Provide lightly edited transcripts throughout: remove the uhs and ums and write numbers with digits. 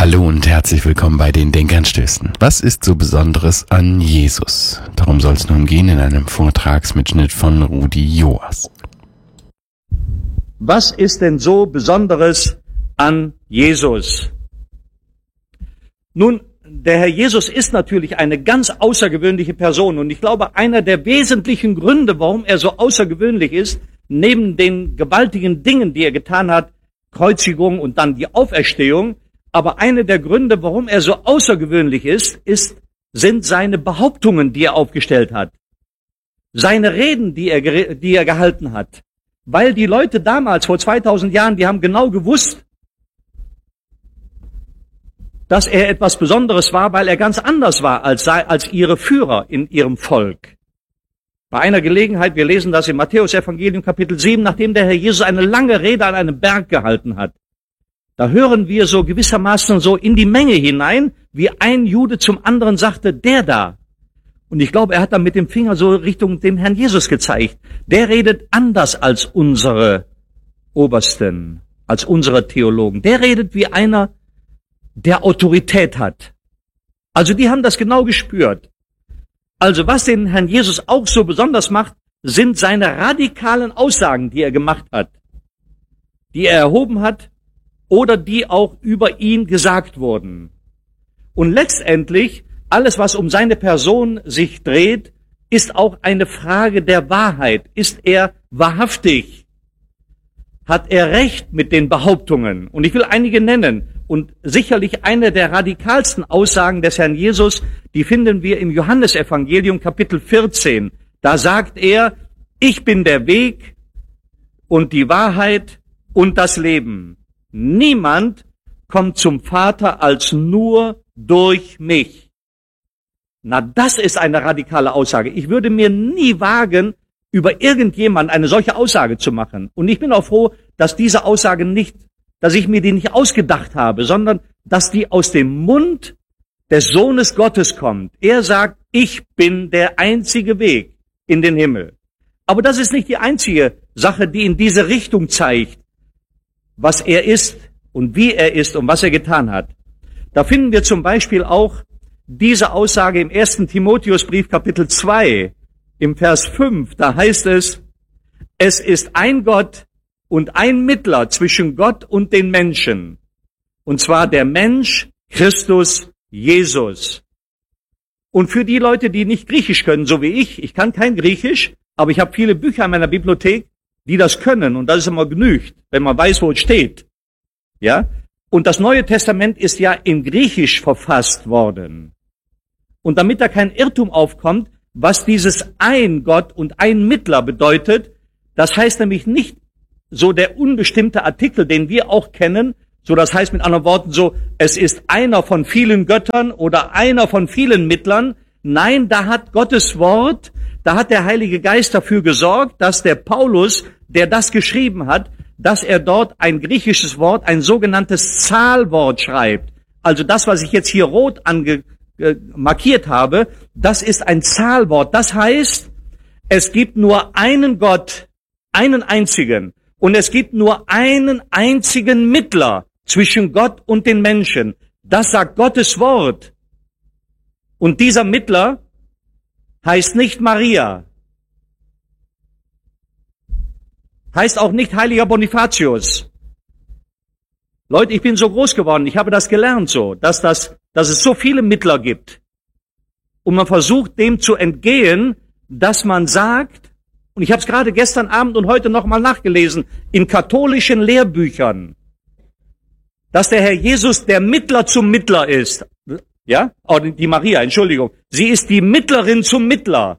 Hallo und herzlich willkommen bei den Denkanstößen. Was ist so Besonderes an Jesus? Darum soll es nun gehen in einem Vortragsmitschnitt von Rudi Joas. Was ist denn so Besonderes an Jesus? Nun, der Herr Jesus ist natürlich eine ganz außergewöhnliche Person und ich glaube, einer der wesentlichen Gründe, warum er so außergewöhnlich ist, neben den gewaltigen Dingen, die er getan hat, Kreuzigung und dann die Auferstehung, aber einer der Gründe, warum er so außergewöhnlich sind seine Behauptungen, die er aufgestellt hat. Seine Reden, die er gehalten hat. Weil die Leute damals, vor 2000 Jahren, die haben genau gewusst, dass er etwas Besonderes war, weil er ganz anders war als ihre Führer in ihrem Volk. Bei einer Gelegenheit, wir lesen das im Matthäus-Evangelium Kapitel 7, nachdem der Herr Jesus eine lange Rede an einem Berg gehalten hat. Da hören wir so gewissermaßen so in die Menge hinein, wie ein Jude zum anderen sagte, der da. Und ich glaube, er hat dann mit dem Finger so Richtung dem Herrn Jesus gezeigt. Der redet anders als unsere Obersten, als unsere Theologen. Der redet wie einer, der Autorität hat. Also die haben das genau gespürt. Also was den Herrn Jesus auch so besonders macht, sind seine radikalen Aussagen, die er gemacht hat, die er erhoben hat oder die auch über ihn gesagt wurden. Und letztendlich, alles, was um seine Person sich dreht, ist auch eine Frage der Wahrheit. Ist er wahrhaftig? Hat er recht mit den Behauptungen? Und ich will einige nennen. Und sicherlich eine der radikalsten Aussagen des Herrn Jesus, die finden wir im Johannesevangelium Kapitel 14. Da sagt er, ich bin der Weg und die Wahrheit und das Leben. Niemand kommt zum Vater als nur durch mich. Na, das ist eine radikale Aussage. Ich würde mir nie wagen, über irgendjemand eine solche Aussage zu machen. Und ich bin auch froh, dass diese Aussage dass ich mir die nicht ausgedacht habe, sondern dass die aus dem Mund des Sohnes Gottes kommt. Er sagt, ich bin der einzige Weg in den Himmel. Aber das ist nicht die einzige Sache, die in diese Richtung zeigt, was er ist und wie er ist und was er getan hat. Da finden wir zum Beispiel auch diese Aussage im 1. Timotheusbrief Kapitel 2 im Vers 5. Da heißt es ist ein Gott und ein Mittler zwischen Gott und den Menschen. Und zwar der Mensch Christus Jesus. Und für die Leute, die nicht Griechisch können, so wie ich kann kein Griechisch, aber ich habe viele Bücher in meiner Bibliothek, die das können. Und das ist immer genügt, wenn man weiß, wo es steht. Ja? Und das Neue Testament ist ja in Griechisch verfasst worden. Und damit da kein Irrtum aufkommt, was dieses ein Gott und ein Mittler bedeutet, das heißt nämlich nicht so der unbestimmte Artikel, den wir auch kennen, so das heißt mit anderen Worten so, es ist einer von vielen Göttern oder einer von vielen Mittlern. Nein, da hat Gottes Wort, da hat der Heilige Geist dafür gesorgt, dass der Paulus, der das geschrieben hat, dass er dort ein griechisches Wort, ein sogenanntes Zahlwort schreibt. Also das, was ich jetzt hier rot markiert habe, das ist ein Zahlwort. Das heißt, es gibt nur einen Gott, einen einzigen. Und es gibt nur einen einzigen Mittler zwischen Gott und den Menschen. Das sagt Gottes Wort. Und dieser Mittler heißt nicht Maria. Heißt auch nicht heiliger Bonifatius. Leute, ich bin so groß geworden, ich habe das gelernt so, dass es so viele Mittler gibt. Und man versucht dem zu entgehen, dass man sagt, und ich habe es gerade gestern Abend und heute nochmal nachgelesen, in katholischen Lehrbüchern, dass der Herr Jesus der Mittler zum Mittler ist. Ja? Oh, die Maria, Entschuldigung. Sie ist die Mittlerin zum Mittler.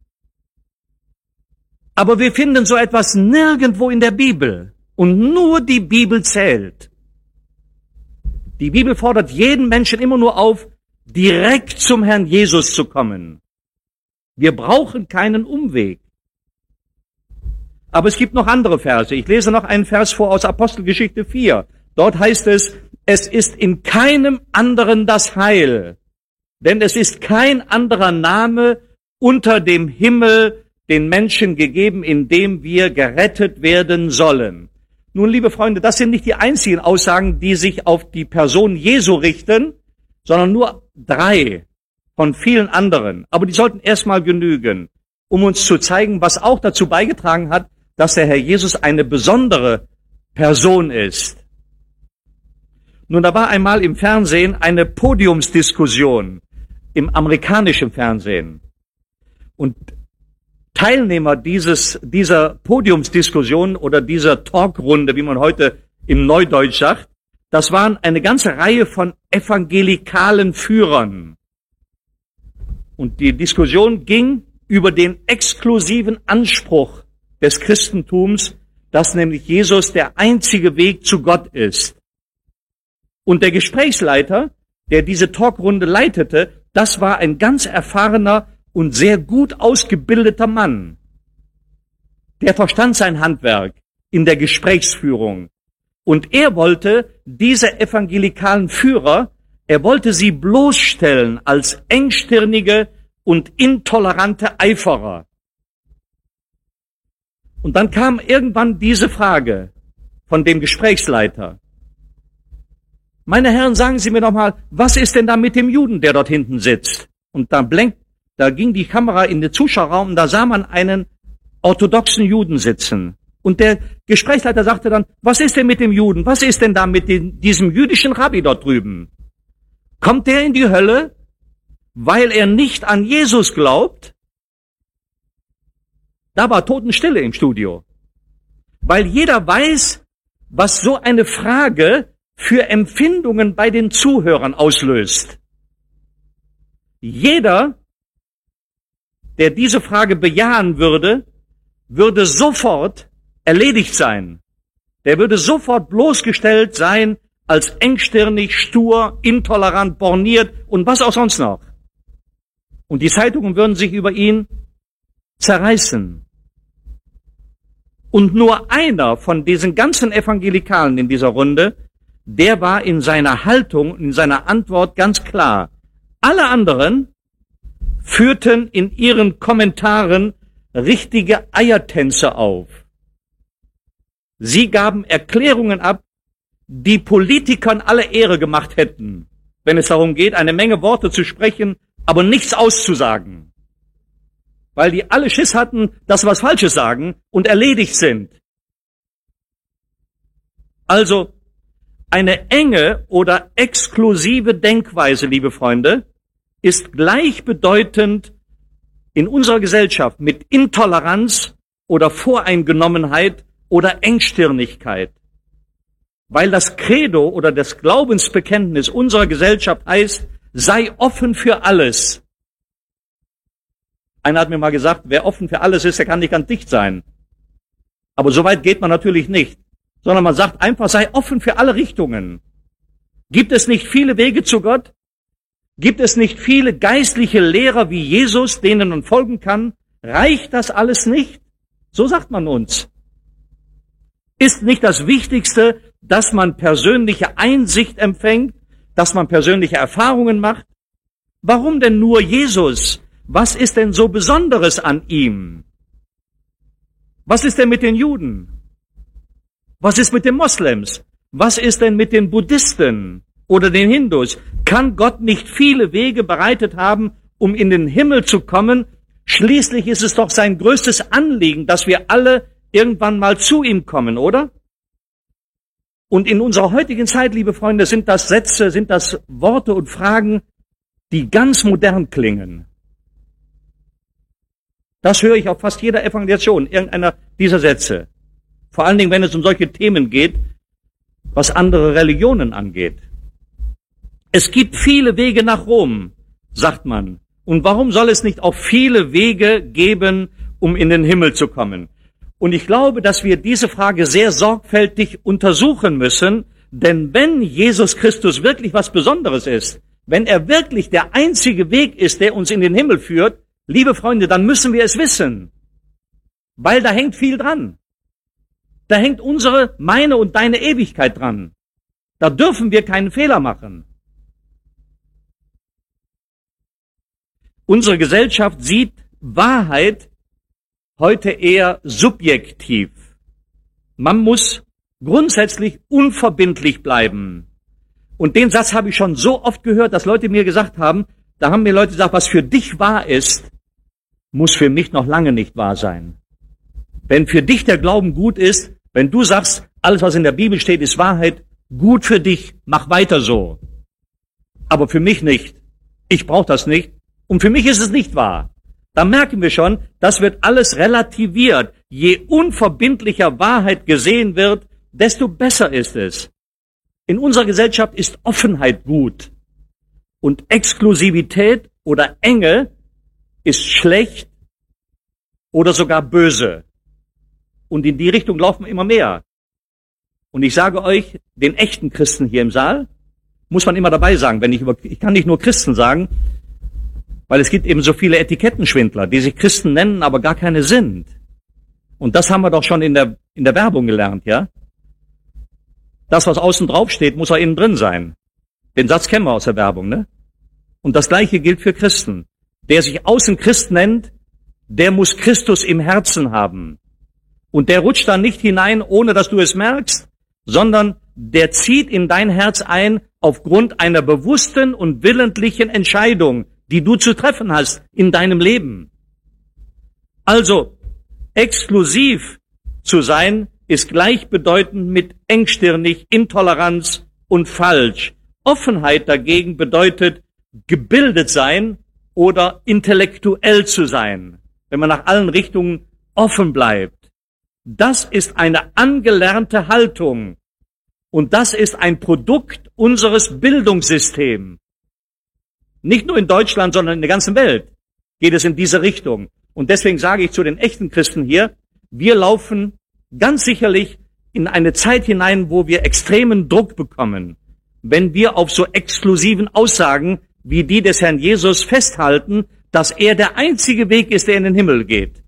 Aber wir finden so etwas nirgendwo in der Bibel. Und nur die Bibel zählt. Die Bibel fordert jeden Menschen immer nur auf, direkt zum Herrn Jesus zu kommen. Wir brauchen keinen Umweg. Aber es gibt noch andere Verse. Ich lese noch einen Vers vor aus Apostelgeschichte 4. Dort heißt es ist in keinem anderen das Heil. Denn es ist kein anderer Name unter dem Himmel den Menschen gegeben, in dem wir gerettet werden sollen. Nun, liebe Freunde, das sind nicht die einzigen Aussagen, die sich auf die Person Jesu richten, sondern nur 3 von vielen anderen. Aber die sollten erstmal genügen, um uns zu zeigen, was auch dazu beigetragen hat, dass der Herr Jesus eine besondere Person ist. Nun, da war einmal im Fernsehen eine Podiumsdiskussion, im amerikanischen Fernsehen. Und Teilnehmer dieser Podiumsdiskussion oder dieser Talkrunde, wie man heute im Neudeutsch sagt, das waren eine ganze Reihe von evangelikalen Führern. Und die Diskussion ging über den exklusiven Anspruch des Christentums, dass nämlich Jesus der einzige Weg zu Gott ist. Und der Gesprächsleiter, der diese Talkrunde leitete, das war ein ganz erfahrener und sehr gut ausgebildeter Mann. Der verstand sein Handwerk in der Gesprächsführung. Und er wollte diese evangelikalen Führer, er wollte sie bloßstellen als engstirnige und intolerante Eiferer. Und dann kam irgendwann diese Frage von dem Gesprächsleiter. Meine Herren, sagen Sie mir doch mal, was ist denn da mit dem Juden, der dort hinten sitzt? Und da ging die Kamera in den Zuschauerraum und da sah man einen orthodoxen Juden sitzen. Und der Gesprächsleiter sagte dann, was ist denn mit dem Juden? Was ist denn da mit diesem jüdischen Rabbi dort drüben? Kommt der in die Hölle, weil er nicht an Jesus glaubt? Da war Totenstille im Studio. Weil jeder weiß, was so eine Frage für Empfindungen bei den Zuhörern auslöst. Jeder, der diese Frage bejahen würde, würde sofort erledigt sein. Der würde sofort bloßgestellt sein als engstirnig, stur, intolerant, borniert und was auch sonst noch. Und die Zeitungen würden sich über ihn zerreißen. Und nur einer von diesen ganzen Evangelikalen in dieser Runde, der war in seiner Haltung, in seiner Antwort ganz klar. Alle anderen führten in ihren Kommentaren richtige Eiertänze auf. Sie gaben Erklärungen ab, die Politikern alle Ehre gemacht hätten, wenn es darum geht, eine Menge Worte zu sprechen, aber nichts auszusagen. Weil die alle Schiss hatten, dass sie was Falsches sagen und erledigt sind. Also eine enge oder exklusive Denkweise, liebe Freunde, ist gleichbedeutend in unserer Gesellschaft mit Intoleranz oder Voreingenommenheit oder Engstirnigkeit. Weil das Credo oder das Glaubensbekenntnis unserer Gesellschaft heißt, sei offen für alles. Einer hat mir mal gesagt, wer offen für alles ist, der kann nicht ganz dicht sein. Aber so weit geht man natürlich nicht, sondern man sagt einfach, sei offen für alle Richtungen. Gibt es nicht viele Wege zu Gott? Gibt es nicht viele geistliche Lehrer wie Jesus, denen man folgen kann? Reicht das alles nicht? So sagt man uns. Ist nicht das Wichtigste, dass man persönliche Einsicht empfängt, dass man persönliche Erfahrungen macht? Warum denn nur Jesus? Was ist denn so Besonderes an ihm? Was ist denn mit den Juden? Was ist mit den Moslems? Was ist denn mit den Buddhisten oder den Hindus? Kann Gott nicht viele Wege bereitet haben, um in den Himmel zu kommen? Schließlich ist es doch sein größtes Anliegen, dass wir alle irgendwann mal zu ihm kommen, oder? Und in unserer heutigen Zeit, liebe Freunde, sind das Sätze, sind das Worte und Fragen, die ganz modern klingen. Das höre ich auf fast jeder Evangelisation, irgendeiner dieser Sätze. Vor allen Dingen, wenn es um solche Themen geht, was andere Religionen angeht. Es gibt viele Wege nach Rom, sagt man. Und warum soll es nicht auch viele Wege geben, um in den Himmel zu kommen? Und ich glaube, dass wir diese Frage sehr sorgfältig untersuchen müssen, denn wenn Jesus Christus wirklich was Besonderes ist, wenn er wirklich der einzige Weg ist, der uns in den Himmel führt, liebe Freunde, dann müssen wir es wissen, weil da hängt viel dran. Da hängt unsere, meine und deine Ewigkeit dran. Da dürfen wir keinen Fehler machen. Unsere Gesellschaft sieht Wahrheit heute eher subjektiv. Man muss grundsätzlich unverbindlich bleiben. Und den Satz habe ich schon so oft gehört, dass Leute mir gesagt haben, da haben mir Leute gesagt, was für dich wahr ist, muss für mich noch lange nicht wahr sein. Wenn für dich der Glauben gut ist, wenn du sagst, alles was in der Bibel steht, ist Wahrheit, gut für dich, mach weiter so. Aber für mich nicht. Ich brauche das nicht. Und für mich ist es nicht wahr. Da merken wir schon, das wird alles relativiert. Je unverbindlicher Wahrheit gesehen wird, desto besser ist es. In unserer Gesellschaft ist Offenheit gut. Und Exklusivität oder Enge ist schlecht oder sogar böse. Und in die Richtung laufen immer mehr. Und ich sage euch, den echten Christen hier im Saal, muss man immer dabei sagen, ich kann nicht nur Christen sagen, weil es gibt eben so viele Etikettenschwindler, die sich Christen nennen, aber gar keine sind. Und das haben wir doch schon in der Werbung gelernt, ja? Das, was außen drauf steht, muss auch innen drin sein. Den Satz kennen wir aus der Werbung, ne? Und das Gleiche gilt für Christen. Der sich außen Christ nennt, der muss Christus im Herzen haben. Und der rutscht dann nicht hinein, ohne dass du es merkst, sondern der zieht in dein Herz ein aufgrund einer bewussten und willentlichen Entscheidung, die du zu treffen hast in deinem Leben. Also, exklusiv zu sein, ist gleichbedeutend mit engstirnig, Intoleranz und falsch. Offenheit dagegen bedeutet, gebildet sein oder intellektuell zu sein, wenn man nach allen Richtungen offen bleibt. Das ist eine angelernte Haltung und das ist ein Produkt unseres Bildungssystems. Nicht nur in Deutschland, sondern in der ganzen Welt geht es in diese Richtung. Und deswegen sage ich zu den echten Christen hier, wir laufen ganz sicherlich in eine Zeit hinein, wo wir extremen Druck bekommen, wenn wir auf so exklusiven Aussagen wie die des Herrn Jesus festhalten, dass er der einzige Weg ist, der in den Himmel geht.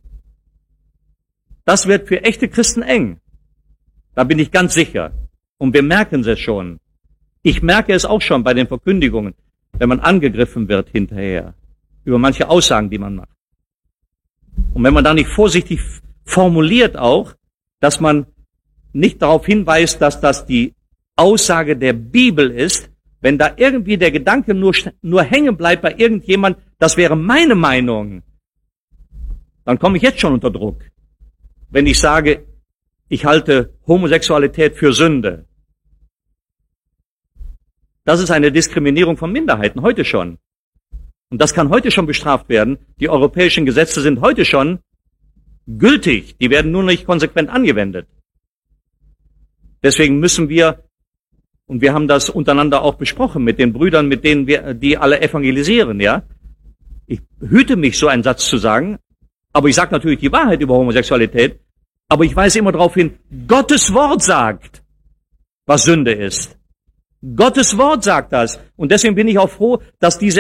Das wird für echte Christen eng. Da bin ich ganz sicher. Und wir merken es schon. Ich merke es auch schon bei den Verkündigungen, wenn man angegriffen wird hinterher über manche Aussagen, die man macht. Und wenn man da nicht vorsichtig formuliert auch, dass man nicht darauf hinweist, dass das die Aussage der Bibel ist, wenn da irgendwie der Gedanke nur hängen bleibt bei irgendjemand, das wäre meine Meinung, dann komme ich jetzt schon unter Druck. Wenn ich sage, ich halte Homosexualität für Sünde. Das ist eine Diskriminierung von Minderheiten, heute schon. Und das kann heute schon bestraft werden. Die europäischen Gesetze sind heute schon gültig. Die werden nur nicht konsequent angewendet. Deswegen müssen wir, und wir haben das untereinander auch besprochen mit den Brüdern, mit denen die alle evangelisieren, ja. Ich hüte mich, so einen Satz zu sagen, aber ich sage natürlich die Wahrheit über Homosexualität, aber ich weise immer darauf hin, Gottes Wort sagt, was Sünde ist. Gottes Wort sagt das. Und deswegen bin ich auch froh, dass diese